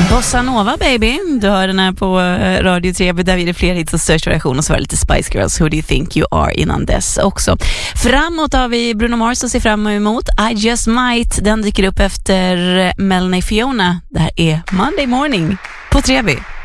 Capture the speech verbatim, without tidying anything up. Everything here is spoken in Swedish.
Bossa Nova baby, du hör den här på Radio tre, där vi är det fler hits och störst variation, och så var det lite Spice Girls, Who Do You Think You Are innan dess också. Framåt har vi Bruno Mars att se fram emot, I Just Might, den dyker upp efter Melanie Fiona. Det här är Monday Morning på tre B.